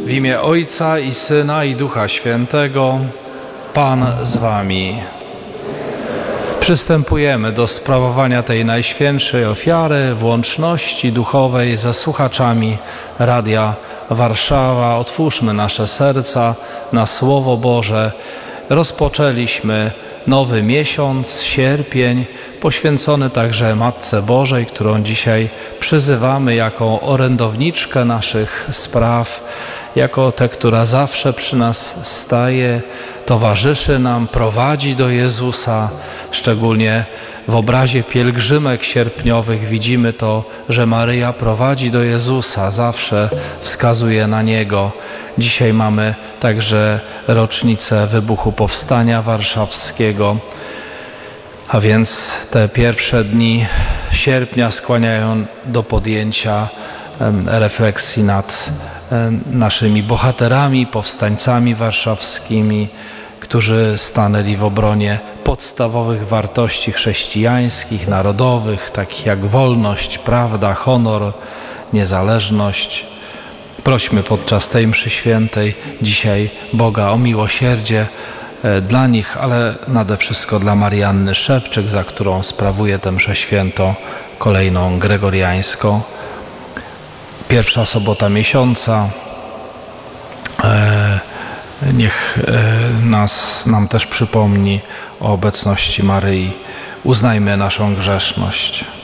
W imię Ojca i Syna i Ducha Świętego, Pan z wami. Przystępujemy do sprawowania tej najświętszej ofiary w łączności duchowej ze słuchaczami Radia Warszawa. Otwórzmy nasze serca na Słowo Boże. Rozpoczęliśmy nowy miesiąc, sierpień, poświęcony także Matce Bożej, którą dzisiaj przyzywamy jako orędowniczkę naszych spraw, jako tę, która zawsze przy nas staje, towarzyszy nam, prowadzi do Jezusa. Szczególnie w obrazie pielgrzymek sierpniowych widzimy to, że Maryja prowadzi do Jezusa, zawsze wskazuje na Niego. Dzisiaj mamy także rocznicę wybuchu Powstania Warszawskiego, a więc te pierwsze dni sierpnia skłaniają do podjęcia refleksji nad naszymi bohaterami, powstańcami warszawskimi, którzy stanęli w obronie podstawowych wartości chrześcijańskich, narodowych, takich jak wolność, prawda, honor, niezależność. Prośmy podczas tej mszy świętej dzisiaj Boga o miłosierdzie dla nich, ale nade wszystko dla Marianny Szewczyk, za którą sprawuję tę mszę świętą kolejną gregoriańską. Pierwsza sobota miesiąca. Niech nam też przypomni o obecności Maryi. Uznajmy naszą grzeszność.